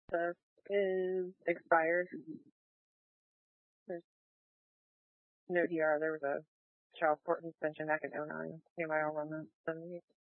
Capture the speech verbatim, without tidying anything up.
process is expired. There's no D R. There was a child court suspension back in oh nine. Anybody will run that?